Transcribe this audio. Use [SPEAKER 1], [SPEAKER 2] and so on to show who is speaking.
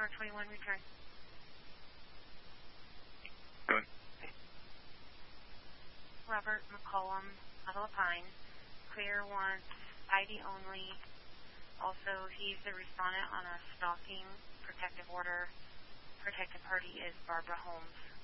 [SPEAKER 1] Tower 21, return.
[SPEAKER 2] Good.
[SPEAKER 1] Robert McCollum, Huddlepine. Clear wants ID only. Also, he's the respondent on a stalking protective order. Protective party is Barbara Holmes.